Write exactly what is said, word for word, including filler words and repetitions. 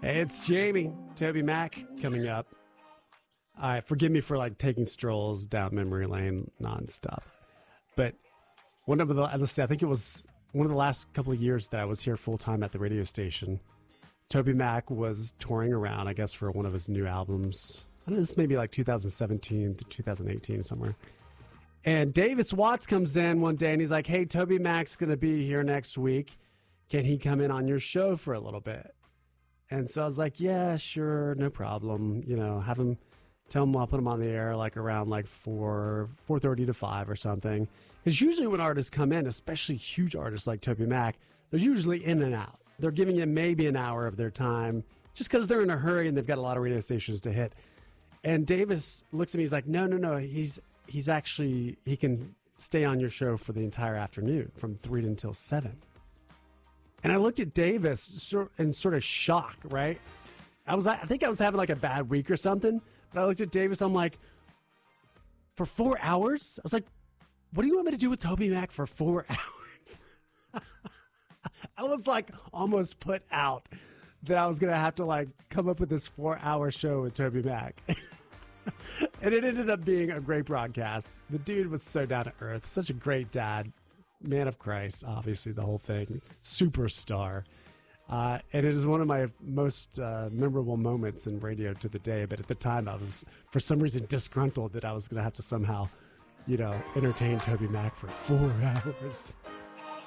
Hey, it's Jamie. Toby Mac coming up. Uh, forgive me for like taking strolls down memory lane nonstop. But one of the, let's say, I think it was one of the last couple of years that I was here full time at the radio station. Toby Mac was touring around, I guess, for one of his new albums. I don't know, this may be like two thousand seventeen to two thousand eighteen somewhere. And Davis Watts comes in one day and he's like, hey, Toby Mac's going to be here next week. Can he come in on your show for a little bit? And so I was like, yeah, sure, no problem. You know, have him, tell him I'll put him on the air like around like four, four thirty to five or something. Because usually when artists come in, especially huge artists like Toby Mac, they're usually in and out. They're giving you maybe an hour of their time just because they're in a hurry and they've got a lot of radio stations to hit. And Davis looks at me, he's like, no, no, no, he's he's actually, he can stay on your show for the entire afternoon from three until seven. And I looked at Davis in sort of shock, right? I was, I think I was having like a bad week or something. But I looked at Davis, I'm like, for four hours? I was like, what do you want me to do with Toby Mac for four hours? I was like almost put out that I was going to have to like come up with this four hour show with Toby Mac. And it ended up being a great broadcast. The dude was so down to earth, such a great dad. Man of Christ, obviously, the whole thing. Superstar. Uh, and it is one of my most uh, memorable moments in radio to the day. But at the time, I was, for some reason, disgruntled that I was going to have to somehow, you know, entertain Toby Mac for four hours.